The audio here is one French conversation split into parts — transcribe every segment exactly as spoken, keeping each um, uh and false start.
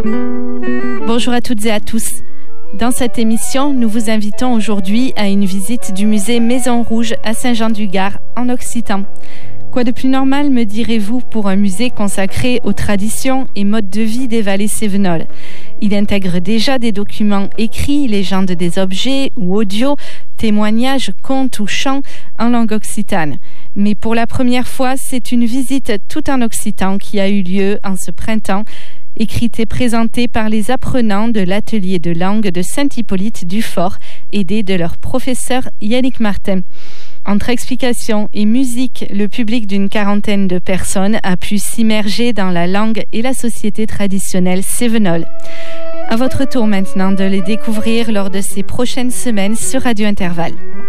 Bonjour à toutes et à tous. Dans cette émission, nous vous invitons aujourd'hui à une visite du musée Maison Rouge à Saint-Jean-du-Gard, en Occitan. Quoi de plus normal, me direz-vous, pour un musée consacré aux traditions et modes de vie des vallées cévenoles. Il intègre déjà des documents écrits, légendes des objets ou audio, témoignages, contes ou chants en langue occitane. Mais pour la première fois, c'est une visite tout en occitan qui a eu lieu en ce printemps, écrite et présentée par les apprenants de l'atelier de langue de Saint-Hippolyte du Fort, aidés de leur professeur Yannick Martin. Entre explications et musique, le public d'une quarantaine de personnes a pu s'immerger dans la langue et la société traditionnelle cévenole. À votre tour maintenant de les découvrir lors de ces prochaines semaines sur Radio Intervalle.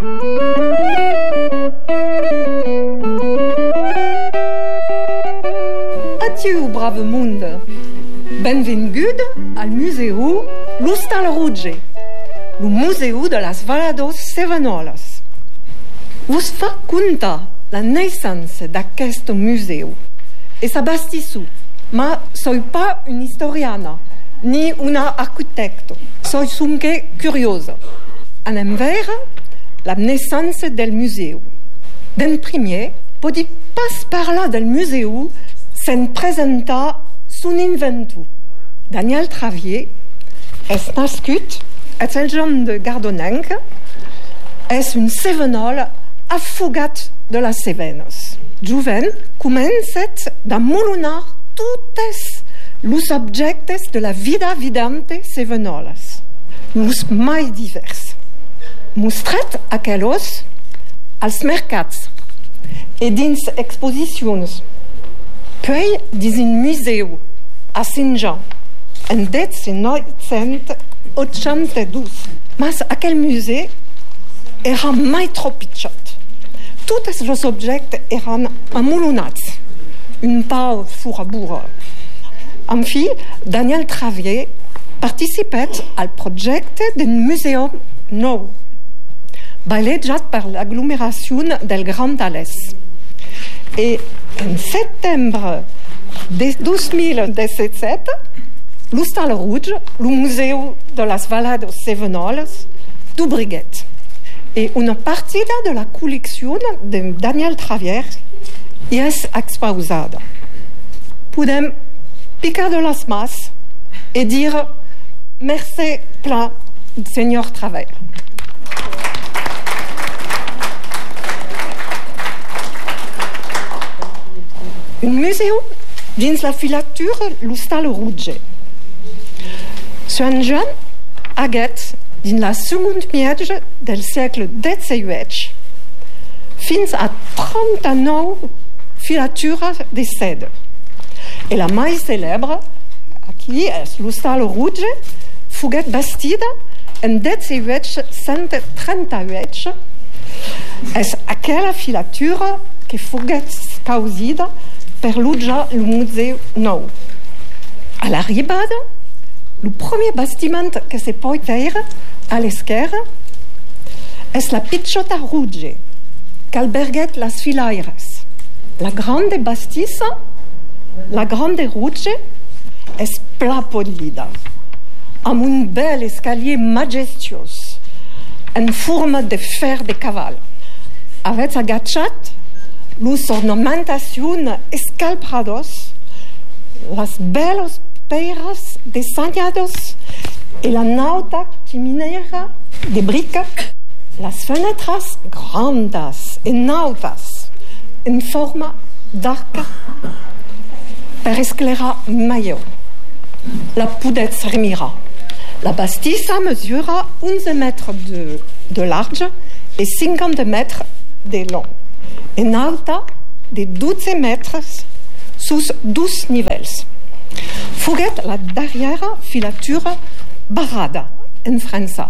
Adieu, brave monde. Benvingut al Museu L'Hostal Rouge, le museu de las Valados Cevenoles. Us fa contar la naissance d'aquest museu e s'abastissu, ma soy pas una historiana ni una arquitecto, soy sunque curiosa. Anem ver la naissance del museu. D'en primer, podi pas parlar del museu sen presentar son inventor. Daniel Travier és nascut a Saint-Jean de Gardonenc, és un cevenol affogat de las Cevenos. Joven comencet da molunar totes los objectes de la vida vidante cevenolas, los mai divers. Mostret aquelos als mercats e dins exposicions. Puis dins un museu a Saint-Jean, en mil novecents oitanta-dos. Mas aquel museu era mai trop pitjot. Tots els objectes eren amolonats, un pau furabura. En fi, Daniel Travier participet al projecte d'un museu nou, balejat per l'aglomeració del Grand Alès. Et en setembre de dos mil disset, l'Hostal Rouge, le museu de las Valados Cevenoles, d'Ubriguet. Et una partida de la col·lecció de Daniel Travier hi és exposada. Podem picar de les mans i dir merci plein, senyor Travier. Un museu dins la filatura L'Hostal Rouge. Saint-Jean haguet dins la seconde miège del segle disset fins a trenta-nou filatures de seda. Et la mai célèbre, aquí és l'Hostal Rouge, foguet bastida en disset trenta-vuit. És aquella filatura que foguet causida per l'uja el museu nou. A la ribada, el primer bastiment que se pot veure a l'esquerra és la Pitjota Rouge, que alberguet les filaires. La grande bastissa, la grande Rouge, és pla polida, amb un bel escalier majestuós, en forma de fer de cavall. Aveți agachat los ornamentacions escalbrados, las belos peras diseñados y la nauta chimenea de brica, las fenestras grandes y nautas en forma d'arc per esclairar mayor. La podets remira. La bastissa mesura onze mètres de, de large et cinquante mètres de long. En alta de douze mètres sous douze nivells. Foguet la darrera filatura barrada en França.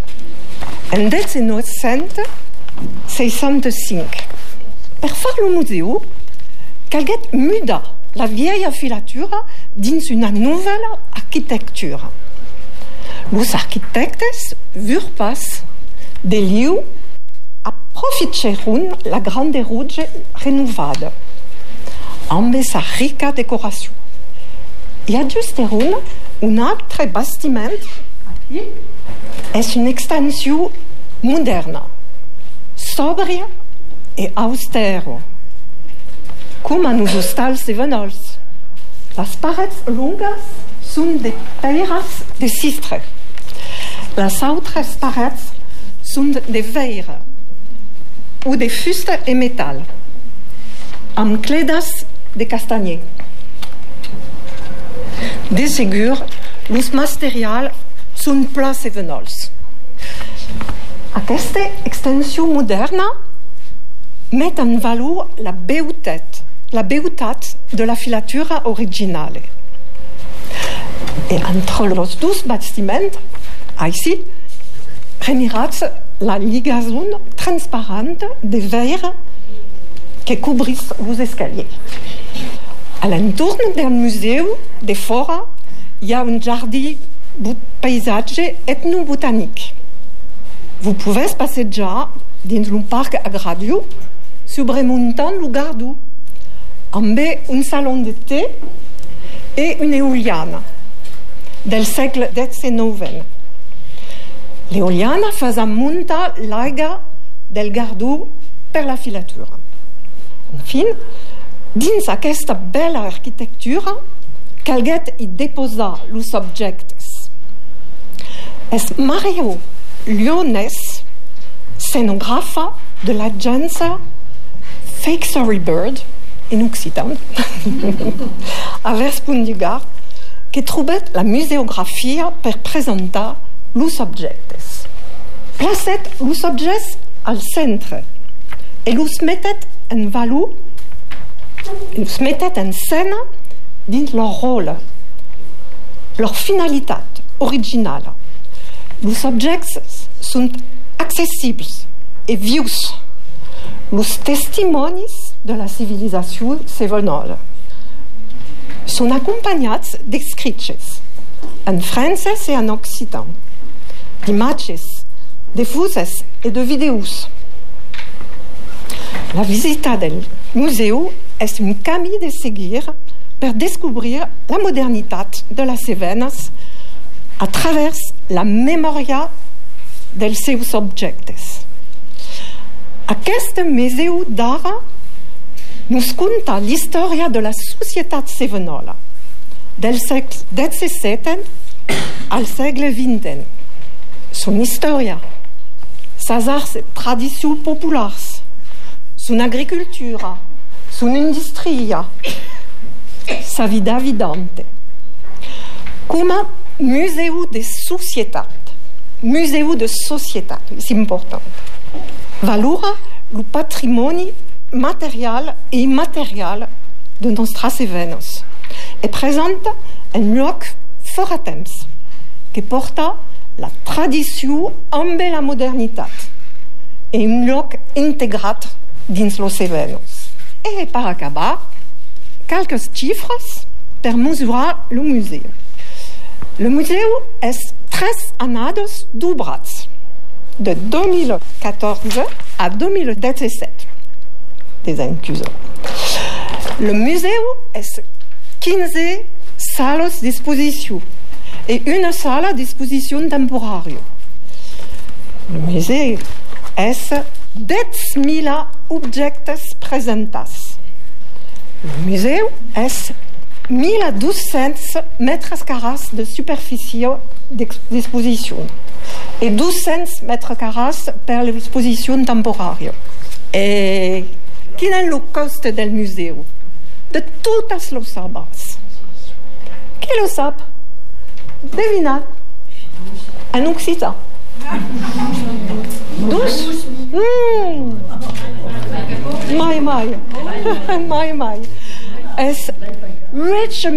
En mil nou-cents seixanta-cinc. Per fer el museu, calguet muda la vieja filatura dins una nouvelle arquitectura. Los arquitectes vurent pas de liu aprofitxeron la grande Rouge renovada, amb esa rica decoració, i ajusteron un altre bastiment è un'extensione moderna, sobria e austero, come nos hostals Sevenols. Las parets lungas sunt de peiras de cistre. Las autres parets sunt de veire ou de fusta e metal, amb cledas de castanyer. De segur, los materials sunt pla Sevenols. Aquesta extensió moderna met en valor la beutat, la beutat de la filatura originale. E entre los dos bastiments, aici, remirats la ligaison transparente de verre que cobrissent los escaliers. A l'entorn del museu, de fora, hi ha un jardí paisatge etnobotanique. Vous pouvez passejar dins un parc agràrio sobremuntant el Gardou, amb un salon de té e una eoliana del segle diciannove. L'eoliana faisant muntar l'aigua del Gardou per la filatura. Enfin, dins aquesta bella arquitectura, calguet hi deposar los objectes. Es Mario Lyonès, scenografa de l'agència Fake Story Bird, en occitan, a Verspundigar, que trobet la museografia per presentar los objectes. Placet los objectes al centre e los metet en valor, los metet en scène dins leur rôle, leur finalitat originale. Los objectes sunt accessibles e vius, los testimonis de la civilizació sevenola. Són acompanyats d'escrits en francès e en occitan, d'imatges, de fotos e de vídeos. La visita del museu és un camí de seguir per descobrir la modernitat de les Cevenes a travers la memòria dels seus objectes. Aquest museu d'art nos conta l'història de la societat sevenola, del segle disset al segle vint. Son història, ses arts et tradicions populars, son agricultura, son industria, sa vida vidante. Com a museu de societat, museu de societat, és important. Valora el patrimoni material e immaterial de nostres Cevenes e presenta un lloc fora temps que porta la tradició amb la modernitat e un lloc integrat dins los Cevenes. E per acabar, quelques xifres per mesurar el museu. Le museu és tres anades dobrats, de deux mille quatorze à deux mille dix-sept. Des inclusions. Le museu est quinze salas d'exposition et une salle d'exposition temporaire. Le museu est dix mille objectes presentats. Le museu est mille deux cents mètres carrés de superficie d'exposition et deux cents mètres carrés per l'exposition temporaire. Et quin est le cost del museu? De totes les obres. Qui le sap? Devinat. En occitan. Douze? Mmh. Mai, mai. Mai, mai. Es rich